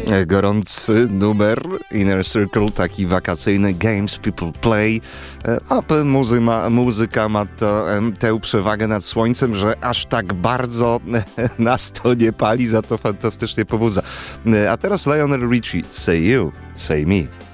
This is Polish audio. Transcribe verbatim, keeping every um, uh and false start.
Gorący numer Inner Circle, taki wakacyjny, Games People Play. A muzyka, muzyka ma to, tę przewagę nad słońcem, że aż tak bardzo nas to nie pali, za to fantastycznie pobudza. A teraz Lionel Richie, Say You, Say Me.